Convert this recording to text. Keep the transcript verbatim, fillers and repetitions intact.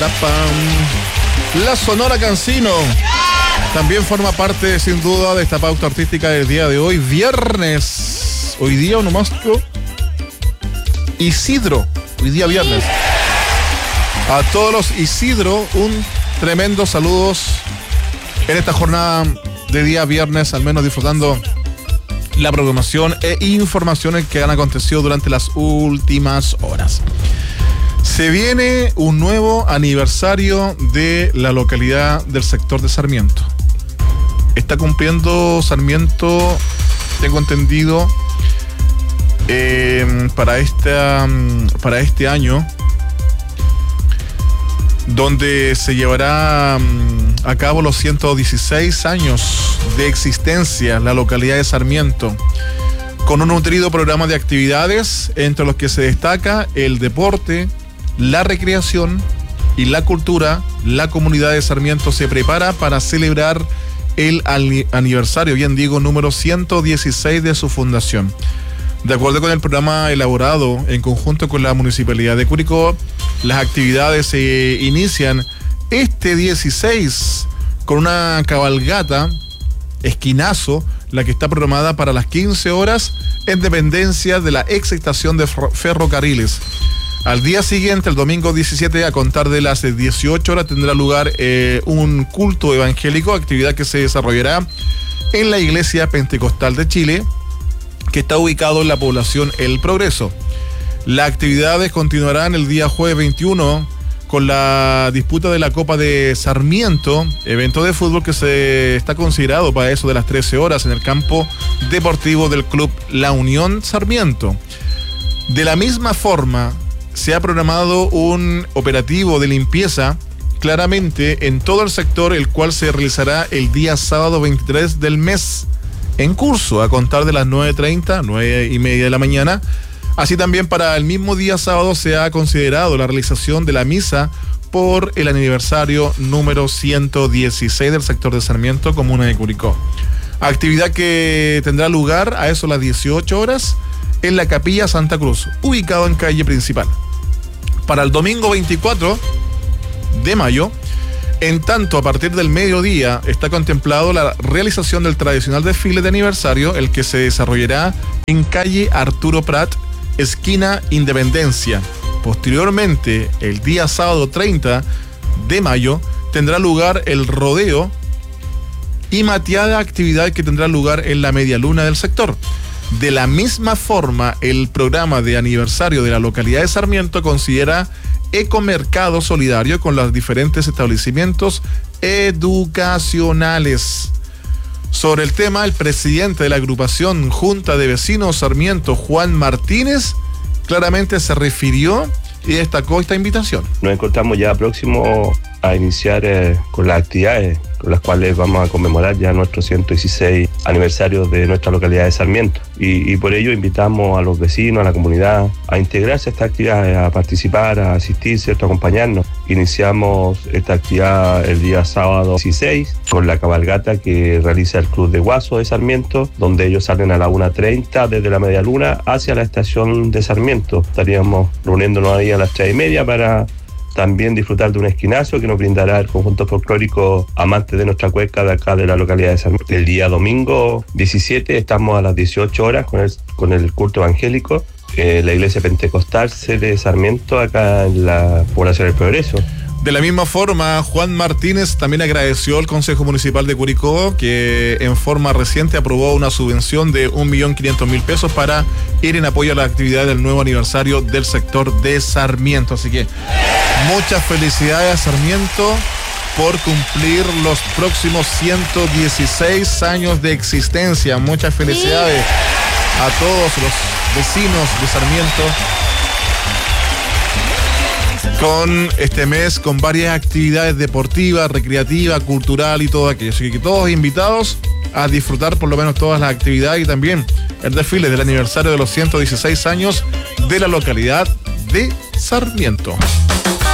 La Sonora Cancino también forma parte, sin duda, de esta pauta artística del día de hoy, viernes. Hoy día onomástico Isidro, hoy día viernes. A todos los Isidro, un tremendo saludos en esta jornada de día viernes, al menos disfrutando la programación e informaciones que han acontecido durante las últimas horas. Se viene un nuevo aniversario de la localidad del sector de Sarmiento. Está cumpliendo Sarmiento, tengo entendido, eh, para, esta, para este año, donde se llevará a cabo los ciento dieciséis años de existencia la localidad de Sarmiento, con un nutrido programa de actividades entre los que se destaca el deporte, la recreación y la cultura. La comunidad de Sarmiento se prepara para celebrar el aniversario, bien digo, número ciento dieciséis de su fundación. De acuerdo con el programa elaborado en conjunto con la Municipalidad de Curicó, las actividades se inician este dieciséis con una cabalgata esquinazo, la que está programada para las quince horas en dependencia de la ex estación de ferrocarriles. Al día siguiente, el domingo diecisiete, a contar de las dieciocho horas, tendrá lugar eh, un culto evangélico, actividad que se desarrollará en la Iglesia Pentecostal de Chile, que está ubicado en la población El Progreso. Las actividades continuarán el día jueves veintiuno con la disputa de la Copa de Sarmiento, evento de fútbol que se está considerado para eso de las trece horas en el campo deportivo del Club La Unión Sarmiento. De la misma forma, se ha programado un operativo de limpieza claramente en todo el sector, el cual se realizará el día sábado veintitrés del mes en curso, a contar de las nueve treinta, nueve y media de la mañana. Así también para el mismo día sábado se ha considerado la realización de la misa por el aniversario número ciento dieciséis del sector de Sarmiento, comuna de Curicó. Actividad que tendrá lugar a eso las dieciocho horas en la Capilla Santa Cruz, ubicado en calle principal. Para el domingo veinticuatro de mayo, en tanto a partir del mediodía, está contemplado la realización del tradicional desfile de aniversario, el que se desarrollará en calle Arturo Prat, esquina Independencia. Posteriormente, el día sábado treinta de mayo, tendrá lugar el rodeo y mateada, actividad que tendrá lugar en la media luna del sector. De la misma forma, el programa de aniversario de la localidad de Sarmiento considera ecomercado solidario con los diferentes establecimientos educacionales. Sobre el tema, el presidente de la agrupación Junta de Vecinos Sarmiento, Juan Martínez, claramente se refirió y destacó esta invitación. Nos encontramos ya próximo a iniciar eh, con las actividades con las cuales vamos a conmemorar ya nuestro ciento dieciséis aniversario de nuestra localidad de Sarmiento. Y, y por ello invitamos a los vecinos, a la comunidad, a integrarse a esta actividad, a participar, a asistir, ¿cierto?, a acompañarnos. Iniciamos esta actividad el día sábado dieciséis con la cabalgata que realiza el Club de Guaso de Sarmiento, donde ellos salen a la una treinta desde la media luna hacia la estación de Sarmiento. Estaríamos reuniéndonos ahí a las tres y media para también disfrutar de un esquinazo que nos brindará el conjunto folclórico Amantes de nuestra Cueca de acá de la localidad de Sarmiento. El día domingo diecisiete estamos a las dieciocho horas con el, con el culto evangélico, eh, la Iglesia Pentecostal de Sarmiento acá en la población del Progreso. De la misma forma, Juan Martínez también agradeció al Consejo Municipal de Curicó, que en forma reciente aprobó una subvención de un millón quinientos mil pesos para ir en apoyo a la actividad del nuevo aniversario del sector de Sarmiento. Así que muchas felicidades a Sarmiento por cumplir los próximos ciento dieciséis años de existencia. Muchas felicidades a todos los vecinos de Sarmiento con este mes, con varias actividades deportivas, recreativas, cultural y todo aquello. Así que todos invitados a disfrutar por lo menos todas las actividades y también el desfile del aniversario de los ciento dieciséis años de la localidad de Sarmiento.